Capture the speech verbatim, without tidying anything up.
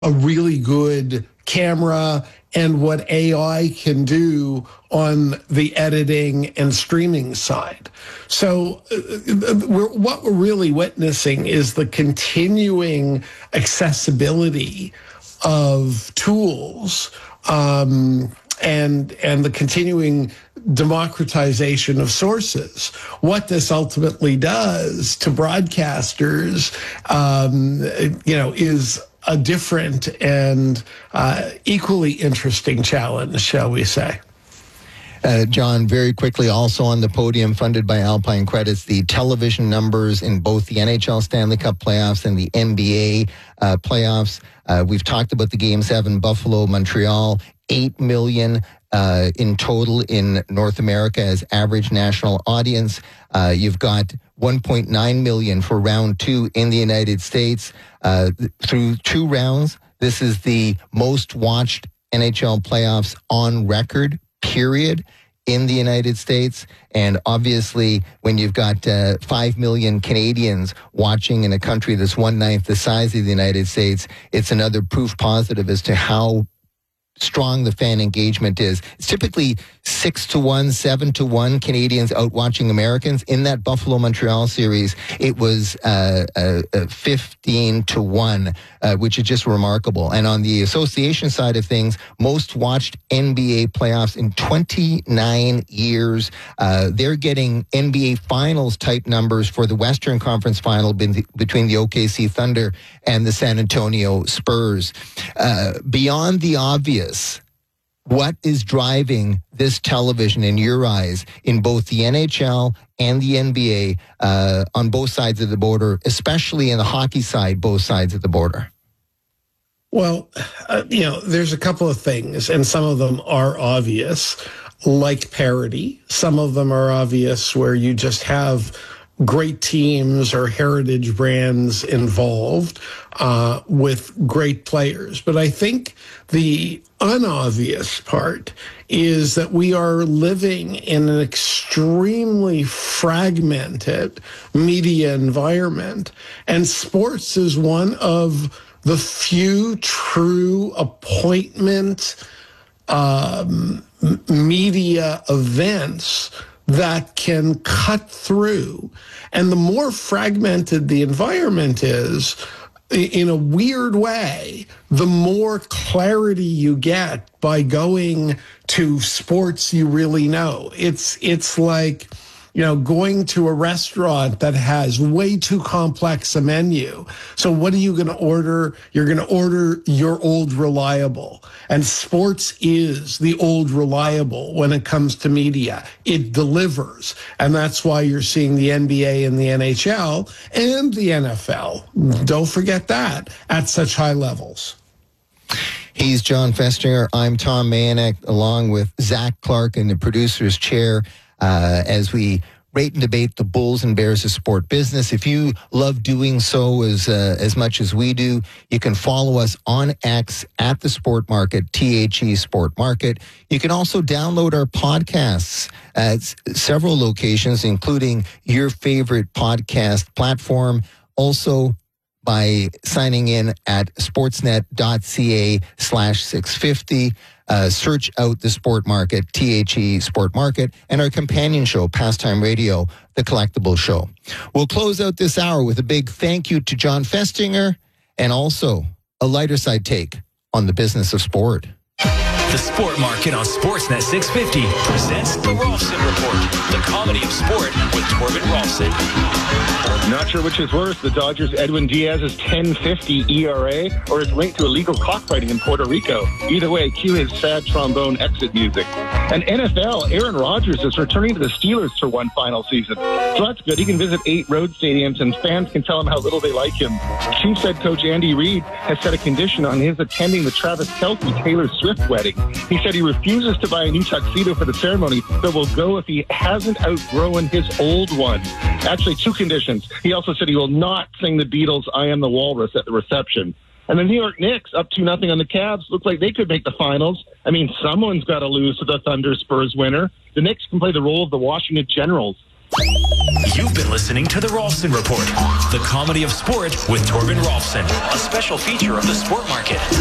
a really good camera and what A I can do on the editing and streaming side. So uh, we're, what we're really witnessing is the continuing accessibility of tools um, and and the continuing democratization of sources. What this ultimately does to broadcasters, um, you know, is a different and uh, equally interesting challenge, shall we say. Uh, John, very quickly, also on the podium, funded by Alpine Credits, the television numbers in both the N H L Stanley Cup playoffs and the N B A uh, playoffs. Uh, we've talked about the Game seven, Buffalo, Montreal, eight million uh, in total in North America as average national audience. Uh, you've got one point nine million for round two in the United States. Uh, through two rounds, this is the most watched N H L playoffs on record, period, in the United States. And obviously, when you've got uh, five million Canadians watching in a country that's one-ninth the size of the United States, it's another proof positive as to how strong the fan engagement is. It's typically six to one, seven to one Canadians out watching Americans. In that Buffalo-Montreal series, it was uh, uh, uh, fifteen to one, uh, which is just remarkable. And on the association side of things, most watched N B A playoffs in twenty-nine years. Uh, they're getting N B A Finals type numbers for the Western Conference Final between the O K C Thunder and the San Antonio Spurs. Uh, beyond the obvious, what is driving this television in your eyes in both the N H L and the N B A uh, on both sides of the border, especially in the hockey side, both sides of the border? Well, uh, you know, there's a couple of things, and some of them are obvious, like parity. Some of them are obvious where you just have great teams or heritage brands involved uh, with great players. But I think the unobvious part is that we are living in an extremely fragmented media environment, and sports is one of the few true appointment um, media events that can cut through. And the more fragmented the environment is, in a weird way, the more clarity you get by going to sports you really know. It's it's like, you know, going to a restaurant that has way too complex a menu. So what are you going to order? You're going to order your old reliable. And sports is the old reliable when it comes to media. It delivers. And that's why you're seeing the N B A and the N H L and the N F L, don't forget that, at such high levels. He's John Festinger. I'm Tom Mayanek, along with Zach Clark in the producer's chair. Uh, as we rate and debate the Bulls and Bears of sport business. If you love doing so as uh, as much as we do, you can follow us on X at the Sport Market, T H E Sport Market. You can also download our podcasts at several locations, including your favorite podcast platform. Also, by signing in at sportsnet.ca slash 650. Uh, search out the Sport Market, T H E Sport Market, and our companion show, Pastime Radio, The Collectible Show. We'll close out this hour with a big thank you to John Festinger and also a lighter side take on the business of sport. The Sport Market on Sportsnet six fifty presents The Rolfson Report, the comedy of sport with Torben Rolfson. Not sure which is worse, the Dodgers' Edwin Diaz's ten fifty E R A or his link to illegal cockfighting in Puerto Rico. Either way, cue his sad trombone exit music. And N F L, Aaron Rodgers is returning to the Steelers for one final season. So that's good. He can visit eight road stadiums and fans can tell him how little they like him. Chiefs head coach Andy Reid has set a condition on his attending the Travis Kelce Taylor Swift wedding. He said he refuses to buy a new tuxedo for the ceremony, but will go if he hasn't outgrown his old one. Actually, two conditions. He also said he will not sing the Beatles' I Am the Walrus at the reception. And the New York Knicks, up two nothing on the Cavs, look like they could make the finals. I mean, someone's got to lose to the Thunder Spurs winner. The Knicks can play the role of the Washington Generals. You've been listening to The Rolfson Report, the comedy of sport with Torben Rolfson, a special feature of the Sport Market.